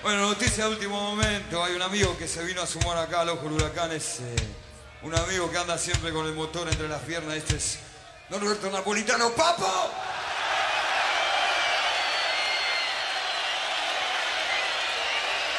Bueno, noticia de último momento. Hay un amigo que se vino a sumar acá al Ojo del Huracán. Es un amigo que anda siempre con el motor entre las piernas. Este es Don Roberto Napolitano. ¡Papo!